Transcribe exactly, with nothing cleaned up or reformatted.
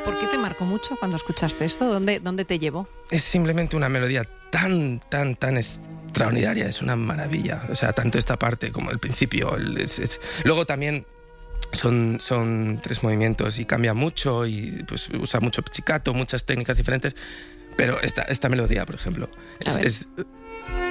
¿Por qué te marcó mucho cuando escuchaste esto? ¿Dónde, dónde te llevó? Es simplemente una melodía tan, tan, tan extraordinaria, es una maravilla. O sea, tanto esta parte como el principio. El, es, es... Luego también son, son tres movimientos y cambia mucho y pues usa mucho pizzicato, muchas técnicas diferentes. Pero esta, esta melodía, por ejemplo, es, es